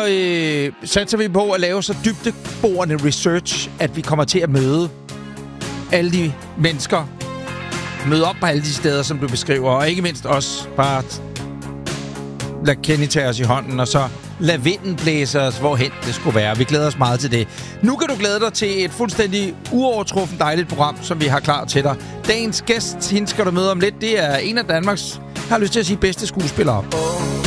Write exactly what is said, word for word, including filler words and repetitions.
så øh, satser vi på at lave så dybdeborende research, at vi kommer til at møde alle de mennesker, møde op på alle de steder, som du beskriver, og ikke mindst også bare lad Kenny tage os i hånden, og så lad vinden blæse os, hvorhen det skulle være. Vi glæder os meget til det. Nu kan du glæde dig til et fuldstændig uovertruffen dejligt program, som vi har klar til dig. Dagens gæst, hende skal du møde om lidt, det er en af Danmarks, jeg har lyst til at sige, bedste skuespillere.